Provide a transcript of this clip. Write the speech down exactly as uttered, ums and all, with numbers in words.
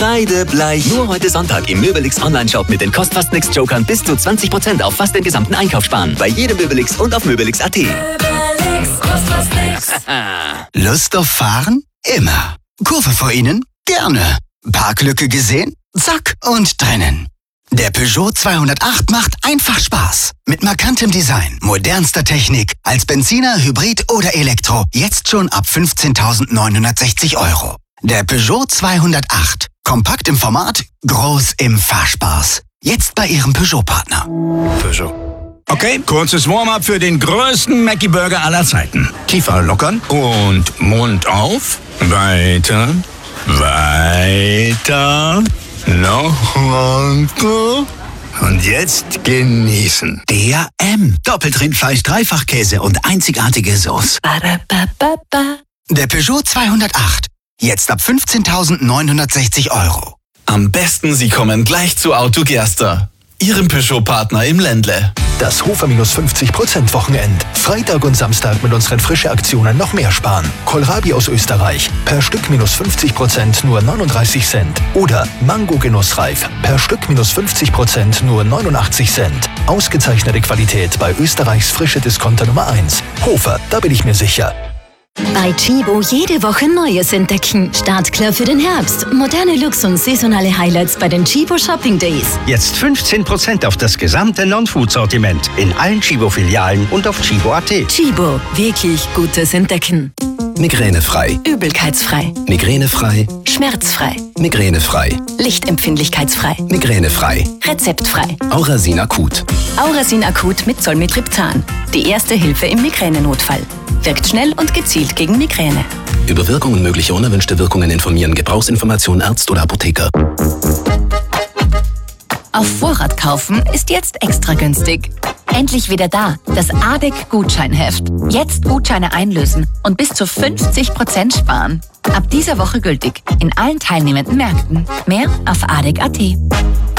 Beide bleich. Nur heute Sonntag im Möbelix Online-Shop mit den Kostfast-Nix-Jokern bis zu zwanzig Prozent auf fast den gesamten Einkauf sparen. Bei jedem Möbelix und auf Möbelix Punkt at. Möbelix, Kostfast nix. Lust auf Fahren? Immer. Kurve vor Ihnen? Gerne. Parklücke gesehen? Zack und drinnen. Der Peugeot zweihundertacht macht einfach Spaß. Mit markantem Design, modernster Technik, als Benziner, Hybrid oder Elektro. Jetzt schon ab fünfzehntausendneunhundertsechzig Euro. Der Peugeot zweihundertacht. Kompakt im Format, groß im Fahrspaß. Jetzt bei Ihrem Peugeot-Partner. Peugeot. Okay, kurzes Warm-up für den größten Mackie-Burger aller Zeiten. Kiefer lockern und Mund auf. Weiter, weiter, noch weiter. Und jetzt genießen. D A M. Doppeltrindfleisch, Dreifachkäse und einzigartige Sauce. Der Peugeot zweihundertacht. Jetzt ab fünfzehntausendneunhundertsechzig Euro. Am besten, Sie kommen gleich zu Auto Gerster, Ihrem Peugeot-Partner im Ländle. Das Hofer minus fünfzig Prozent Wochenend. Freitag und Samstag mit unseren frische Aktionen noch mehr sparen. Kohlrabi aus Österreich. Per Stück minus fünfzig Prozent nur neununddreißig Cent. Oder Mango Genussreif. Per Stück minus fünfzig Prozent nur neunundachtzig Cent. Ausgezeichnete Qualität bei Österreichs frische Discounter Nummer eins. Hofer, da bin ich mir sicher. Bei Chibo jede Woche Neues entdecken. Startklar für den Herbst. Moderne Looks und saisonale Highlights bei den Chibo Shopping Days. Jetzt fünfzehn Prozent auf das gesamte Non-Food-Sortiment in allen Chibo-Filialen und auf chibo punkt at. Chibo, wirklich gutes Entdecken. Migränefrei. Übelkeitsfrei. Migränefrei. Schmerzfrei. Migränefrei. Lichtempfindlichkeitsfrei. Migränefrei. Rezeptfrei. Aurasin Akut. Aurasin Akut mit Zolmitriptan. Die erste Hilfe im Migränenotfall. Wirkt schnell und gezielt gegen Migräne. Über Wirkung und mögliche unerwünschte Wirkungen informieren. Gebrauchsinformation Arzt oder Apotheker. Auf Vorrat kaufen ist jetzt extra günstig. Endlich wieder da, das A D E C-Gutscheinheft. Jetzt Gutscheine einlösen und bis zu fünfzig Prozent sparen. Ab dieser Woche gültig in allen teilnehmenden Märkten. Mehr auf A D E C punkt at.